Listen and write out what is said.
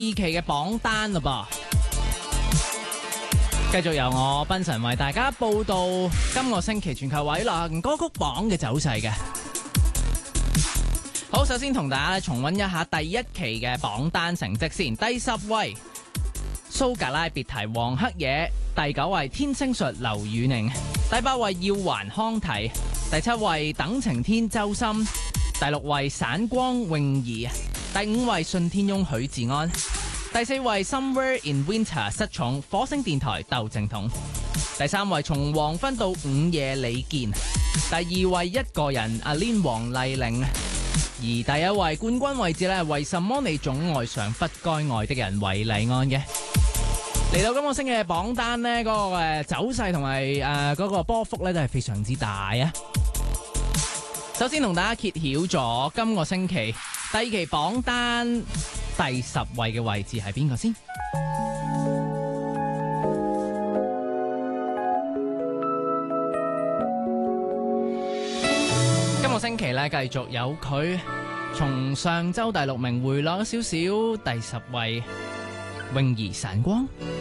期嘅榜單嘞噃。繼續由我賓神為大家報道今個星期全球位流行歌曲榜嘅走勢嘅。好，首先同大家重溫一下第一期嘅榜單成績先。第10位蘇格拉別提黃黑野，第9位天星術劉宇寧，第8位耀環康體，第7位等晴天周深，第6位散光泳兒，第5位信天翁許志安，第4位 Somewhere in Winter 失寵火星電台竇靖童，第3位從黃昏到午夜李健，第2位一個人阿 Lin 黃麗玲，而第1位冠軍位置咧，為什麼你總愛上不該愛的人韋禮安嘅。嚟到今個星期嘅榜單呢，嗰個走勢同埋嗰個波幅咧都係非常之大啊！首先同大家揭曉咗今個星期第2期榜單第10位嘅位置係邊個先？今個星期咧繼續有佢從上周第6名回落少少，第10位泳兒散光。